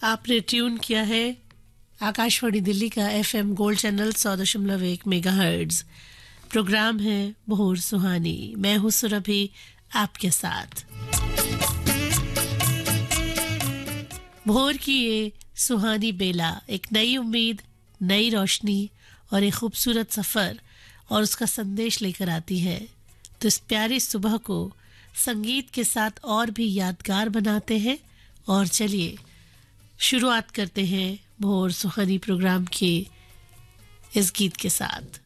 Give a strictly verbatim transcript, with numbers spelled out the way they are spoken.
आपने ट्यून किया है आकाशवाणी दिल्ली का एफएम गोल्ड चैनल सौ दशमलव एक मेगाहर्ट्ज। प्रोग्राम है भोर सुहानी। मैं हूं सुरभि आपके साथ। भोर की ये सुहानी बेला एक नई उम्मीद, नई रोशनी और एक खूबसूरत सफर और उसका संदेश लेकर आती है। तो इस प्यारी सुबह को संगीत के साथ और भी यादगार बनाते हैं। और चलिए शुरुआत करते हैं भोर सुहानी प्रोग्राम के इस गीत के साथ।